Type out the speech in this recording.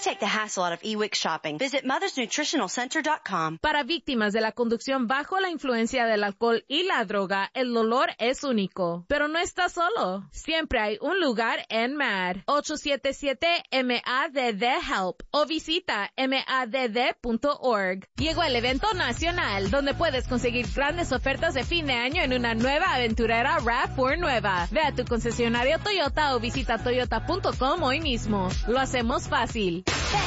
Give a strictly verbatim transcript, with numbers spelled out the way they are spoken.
take the hassle out of e-Wix shopping. Visit mothers nutritional center dot com. Para víctimas de la conducción bajo la influencia del alcohol y la droga, el dolor es único. Pero no estás solo. Siempre hay un lugar en M A D. ocho siete siete M A D D HELP o visita M A D D punto org. Llegó el evento nacional, donde puedes conseguir grandes ofertas de fin de año en una nueva aventurera RAV cuatro nueva. Ve a tu concesionario Toyota o visita toyota punto com hoy mismo. Lo hacemos fácil.